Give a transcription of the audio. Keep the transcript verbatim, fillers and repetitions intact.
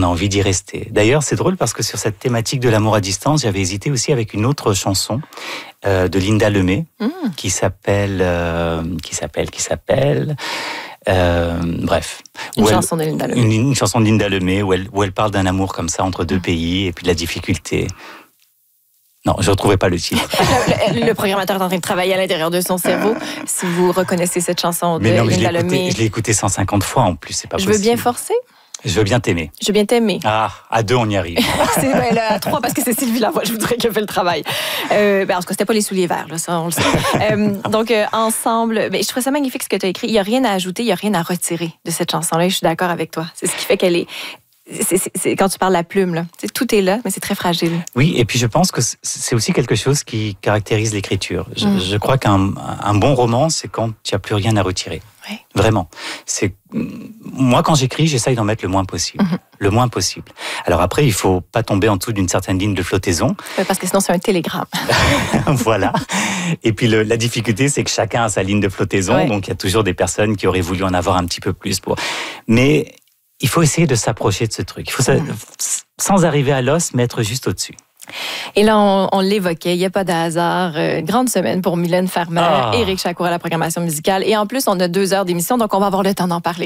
on a envie d'y rester. D'ailleurs, c'est drôle parce que sur cette thématique de l'amour à distance, j'avais hésité aussi avec une autre chanson euh, de Linda Lemay mmh. qui s'appelle, euh, qui s'appelle, qui s'appelle. Euh, bref. Une chanson elle, de Linda Lemay. Une, une chanson de Linda Lemay où elle, où elle parle d'un amour comme ça entre deux mmh. pays et puis de la difficulté. Non, je ne retrouvais pas le titre. le, le programmateur est en train de travailler à l'intérieur de son cerveau. Si vous reconnaissez cette chanson de mais non, mais Linda je l'ai écouté, Lemay. Je l'ai écouté cent cinquante fois en plus, c'est pas je possible. Je veux bien forcer. Je veux bien t'aimer. Je veux bien t'aimer. Ah, à deux, on y arrive. c'est ben, là, à trois, parce que c'est Sylvie Lavoie, je voudrais qu'elle fait le travail. Euh, ben, en tout cas, c'était pas les souliers verts, là, ça, on le sait. euh, donc, euh, ensemble, ben, je trouve ça magnifique ce que tu as écrit. Il n'y a rien à ajouter, il n'y a rien à retirer de cette chanson-là. Je suis d'accord avec toi. C'est ce qui fait qu'elle est... C'est, c'est, c'est, quand tu parles de la plume, là, tout est là, mais c'est très fragile. Oui, et puis je pense que c'est aussi quelque chose qui caractérise l'écriture. Je, mmh. je crois qu'un un bon roman, c'est quand il n'y a plus rien à retirer. Oui. Vraiment. C'est, moi, quand j'écris, j'essaye d'en mettre le moins possible. Mmh. Le moins possible. Alors après, il ne faut pas tomber en dessous d'une certaine ligne de flottaison. Oui, parce que sinon, c'est un télégramme. Voilà. Et puis le, la difficulté, c'est que chacun a sa ligne de flottaison. Oui. Donc il y a toujours des personnes qui auraient voulu en avoir un petit peu plus. Pour... Mais... il faut essayer de s'approcher de ce truc. Il faut, mmh. sans arriver à l'os, mettre juste au-dessus. Et là, on, on l'évoquait, il n'y a pas de hasard. Euh, grande semaine pour Mylène Farmer, ah. Éric Chacour à la programmation musicale. Et en plus, on a deux heures d'émission, donc on va avoir le temps d'en parler.